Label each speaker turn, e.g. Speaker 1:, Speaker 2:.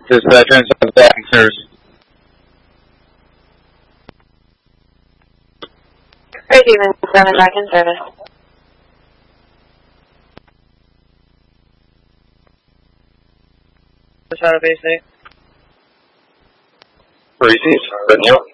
Speaker 1: This veterans of backing service.
Speaker 2: Great Demon, 7 back in service.
Speaker 3: Shadow Base 8.
Speaker 1: Received. Daniel.